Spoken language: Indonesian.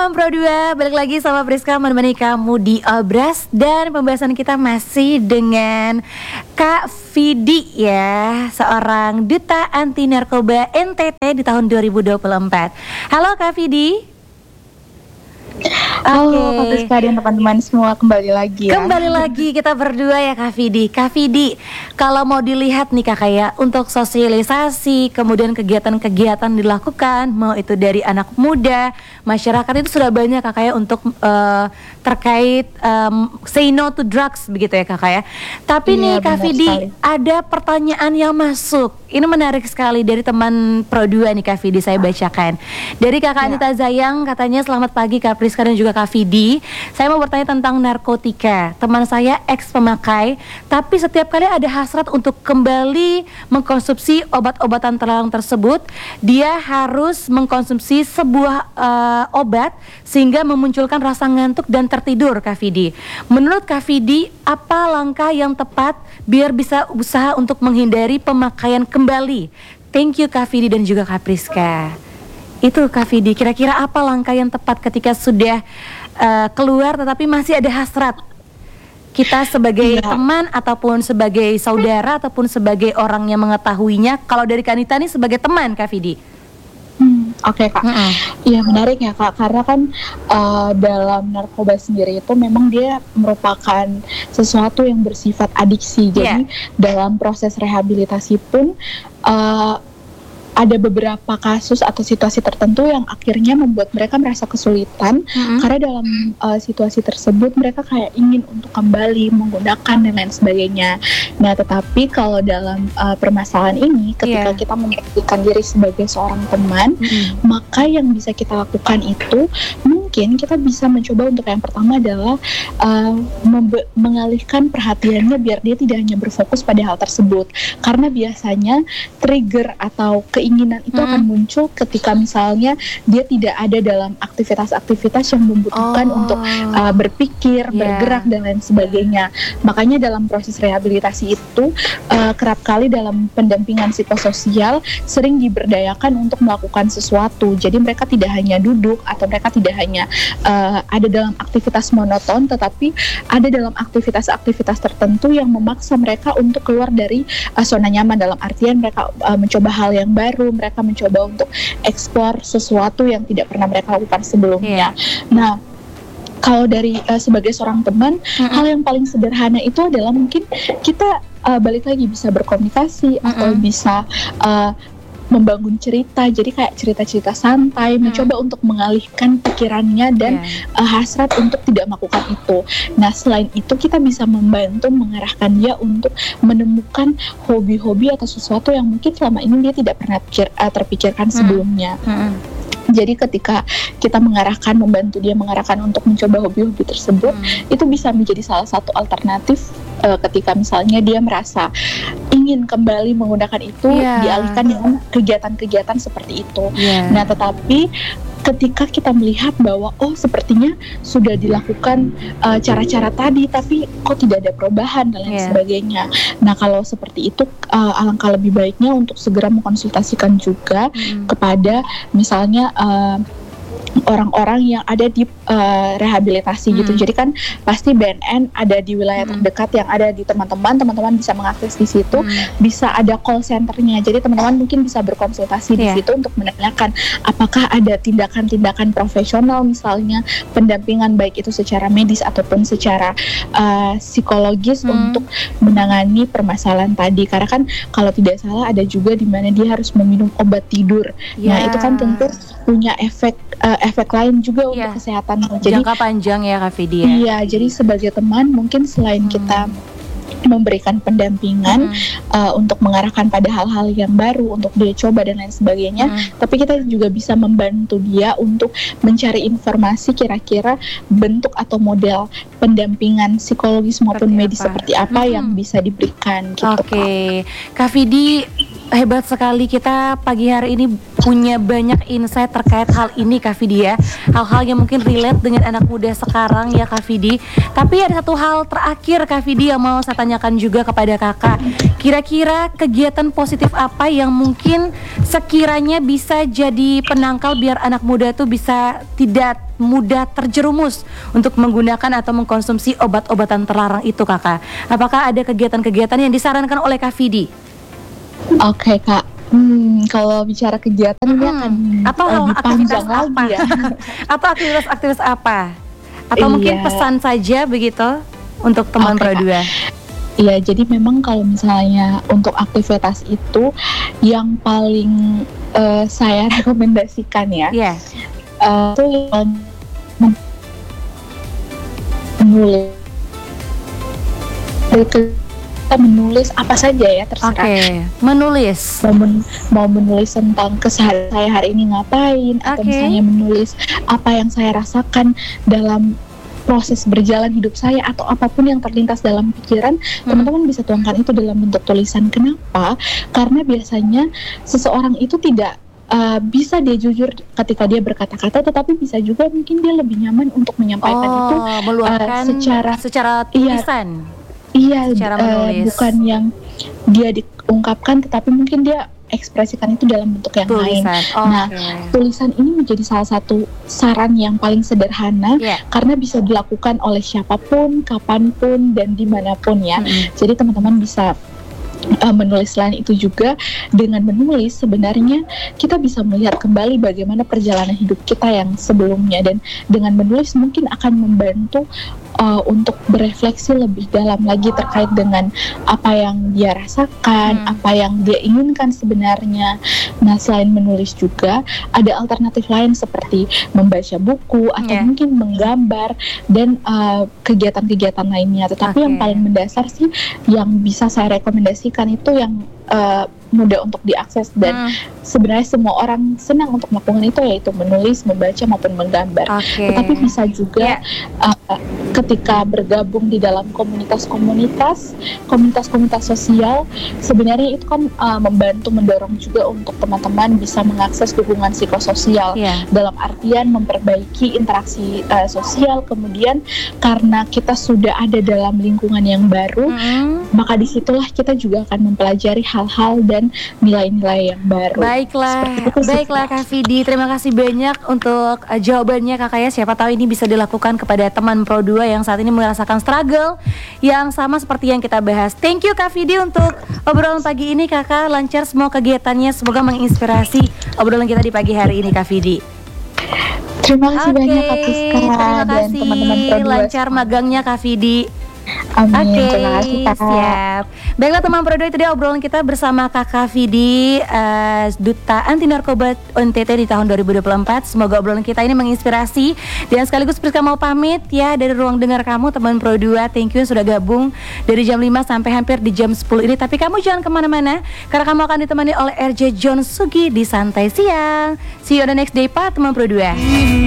Malam Pro 2, balik lagi sama Priska menemani kamu di Obras. Dan pembahasan kita masih dengan Kak Vidi ya, seorang duta anti narkoba NTT di tahun 2024. Halo Kak Vidi. Halo Kak Priska dan teman-teman semua, kembali lagi ya. Kembali lagi kita berdua ya Kak Vidi. Kak Vidi, kalau mau dilihat nih Kak, kayak untuk sosialisasi, kemudian kegiatan-kegiatan dilakukan, mau itu dari anak muda, masyarakat, itu sudah banyak Kak ya untuk terkait say no to drugs begitu ya Kak ya. Tapi nih Kak Vidi, ada pertanyaan yang masuk. Ini menarik sekali dari teman Pro 2 nih Kak Vidi, saya bacakan. Dari Kakak Anita Zayang, katanya selamat pagi Kak Priska dan juga Kak Vidi. Saya mau bertanya tentang narkotika. Teman saya ex pemakai, tapi setiap kali ada hasrat untuk kembali mengkonsumsi obat-obatan terlarang tersebut, dia harus mengkonsumsi sebuah obat sehingga memunculkan rasa ngantuk dan tertidur Kak Vidi. Menurut Kak Vidi, apa langkah yang tepat biar bisa usaha untuk menghindari pemakaian kembali? Thank you Kak Vidi dan juga Kak Priska. Itu Kak Vidi, kira-kira apa langkah yang tepat ketika sudah keluar tetapi masih ada hasrat? Kita sebagai teman ataupun sebagai saudara ataupun sebagai orang yang mengetahuinya. Kalau dari Kanita nih sebagai teman Kak Vidi. Oke Kak, iya menarik ya Kak, karena kan dalam narkoba sendiri itu memang dia merupakan sesuatu yang bersifat adiksi. Jadi dalam proses rehabilitasi pun ada beberapa kasus atau situasi tertentu yang akhirnya membuat mereka merasa kesulitan karena dalam situasi tersebut mereka kayak ingin untuk kembali menggunakan dan lain sebagainya. Nah, tetapi kalau dalam permasalahan ini ketika kita memposisikan diri sebagai seorang teman, maka yang bisa kita lakukan itu mungkin kita bisa mencoba untuk yang pertama adalah mengalihkan perhatiannya biar dia tidak hanya berfokus pada hal tersebut, karena biasanya trigger atau keinginan itu akan muncul ketika misalnya dia tidak ada dalam aktivitas-aktivitas yang membutuhkan untuk berpikir, bergerak dan lain sebagainya. Makanya dalam proses rehabilitasi itu kerap kali dalam pendampingan psikososial sering diberdayakan untuk melakukan sesuatu. Jadi mereka tidak hanya duduk atau mereka tidak hanya ada dalam aktivitas monoton, tetapi ada dalam aktivitas-aktivitas tertentu yang memaksa mereka untuk keluar dari zona nyaman, dalam artian mereka mencoba hal yang baru, mereka mencoba untuk eksplor sesuatu yang tidak pernah mereka lakukan sebelumnya. Nah, kalau dari sebagai seorang teman, hal yang paling sederhana itu adalah mungkin kita balik lagi bisa berkomunikasi atau bisa membangun cerita, jadi kayak cerita-cerita santai, mencoba untuk mengalihkan pikirannya dan hasrat untuk tidak melakukan itu. Nah, selain itu kita bisa membantu mengarahkan dia untuk menemukan hobi-hobi atau sesuatu yang mungkin selama ini dia tidak pernah terpikirkan sebelumnya. Jadi ketika kita membantu dia mengarahkan untuk mencoba hobi-hobi tersebut, itu bisa menjadi salah satu alternatif ketika misalnya dia merasa ingin kembali menggunakan itu, dialihkan dengan kegiatan-kegiatan seperti itu. Nah, tetapi ketika kita melihat bahwa sepertinya sudah dilakukan cara-cara tadi tapi kok tidak ada perubahan dan lain sebagainya. Nah, kalau seperti itu alangkah lebih baiknya untuk segera mengkonsultasikan juga kepada misalnya orang-orang yang ada di rehabilitasi gitu. Jadi kan pasti BNN ada di wilayah terdekat yang ada di teman-teman bisa mengakses di situ, bisa ada call centernya. Jadi teman-teman mungkin bisa berkonsultasi di situ untuk menanyakan apakah ada tindakan-tindakan profesional, misalnya pendampingan baik itu secara medis ataupun secara psikologis untuk menangani permasalahan tadi. Karena kan kalau tidak salah ada juga di mana dia harus meminum obat tidur. Nah, itu kan tentu punya efek lain juga untuk kesehatan. Jadi jangka panjang ya Kak Vidi ya. Iya, jadi sebagai teman mungkin selain kita memberikan pendampingan untuk mengarahkan pada hal-hal yang baru untuk dia coba dan lain sebagainya, tapi kita juga bisa membantu dia untuk mencari informasi kira-kira bentuk atau model pendampingan psikologis maupun medis seperti apa yang bisa diberikan gitu. Kak Vidi, hebat sekali, kita pagi hari ini punya banyak insight terkait hal ini Kak Vidi ya. Hal-hal yang mungkin relate dengan anak muda sekarang ya Kak Vidi. Tapi ada satu hal terakhir Kak Vidi yang mau saya tanyakan juga kepada kakak. Kira-kira kegiatan positif apa yang mungkin sekiranya bisa jadi penangkal biar anak muda tuh bisa tidak mudah terjerumus untuk menggunakan atau mengkonsumsi obat-obatan terlarang itu kakak? Apakah ada kegiatan-kegiatan yang disarankan oleh Kak Vidi? Oke Kak, kalau bicara kegiatan ini akan atau lebih aktivitas panjang apa? lagi ya. Atau aktivitas-aktivitas apa? Atau mungkin Iya. pesan saja begitu untuk teman Oke, Pro Kak. 2? Iya, jadi memang kalau misalnya untuk aktivitas itu yang paling saya rekomendasikan ya, Iya. itu yang menulis. Kita menulis apa saja ya, terserah. Oke, menulis. Mau menulis tentang keseharian saya hari ini ngapain, atau Oke. misalnya menulis apa yang saya rasakan dalam proses berjalan hidup saya, atau apapun yang terlintas dalam pikiran, teman-teman bisa tuangkan itu dalam bentuk tulisan. Kenapa? Karena biasanya seseorang itu tidak bisa dia jujur ketika dia berkata-kata, tetapi bisa juga mungkin dia lebih nyaman untuk menyampaikan itu meluapkan secara Iya, tulisan. Iya, Secara menulis. bukan yang dia diungkapkan, tetapi mungkin dia ekspresikan itu dalam bentuk yang lain. Tulisan. Nah, tulisan ini menjadi salah satu saran yang paling sederhana, Iya. karena bisa dilakukan oleh siapapun, kapanpun, dan dimanapun ya. Jadi teman-teman bisa menulis. Selain itu juga, dengan menulis sebenarnya kita bisa melihat kembali bagaimana perjalanan hidup kita yang sebelumnya, dan dengan menulis mungkin akan membantu untuk berefleksi lebih dalam lagi terkait dengan apa yang dia rasakan, apa yang dia inginkan sebenarnya. Nah, selain menulis juga ada alternatif lain seperti membaca buku atau mungkin menggambar dan kegiatan-kegiatan lainnya. Tetapi yang paling mendasar sih yang bisa saya rekomendasikan itu yang mudah untuk diakses dan sebenarnya semua orang senang untuk melakukan itu, yaitu menulis, membaca maupun menggambar. Tetapi bisa juga ketika bergabung di dalam komunitas-komunitas sosial, sebenarnya itu kan membantu mendorong juga untuk teman-teman bisa mengakses dukungan psikososial, dalam artian memperbaiki interaksi sosial. Kemudian karena kita sudah ada dalam lingkungan yang baru, maka disitulah kita juga akan mempelajari hal-hal dan nilai-nilai yang baru. Baiklah Kak Vidi, terima kasih banyak untuk jawabannya kakak ya. Siapa tahu ini bisa dilakukan kepada teman Pro 2 yang saat ini merasakan struggle yang sama seperti yang kita bahas. Thank you Kak Vidi untuk obrolan pagi ini kakak, lancar semua kegiatannya, semoga menginspirasi obrolan kita di pagi hari ini Kak Vidi. Terima kasih banyak Kak Priska dan teman-teman Pro 2. Lancar magangnya Kak Vidi. Amin. Terima kasih Kak. Siap. Baiklah teman Pro 2, itu dia obrolan kita bersama Kakak Vidi, Duta Anti Narkoba NTT di tahun 2024. Semoga obrolan kita ini menginspirasi. Dan sekaligus Priska mau pamit ya dari ruang dengar kamu teman Pro 2. Thank you sudah gabung dari jam 5 sampai hampir di jam 10 ini. Tapi kamu jangan kemana-mana, karena kamu akan ditemani oleh RJ John Sugi di Santai Siang. See you on the next day Pak teman Pro 2.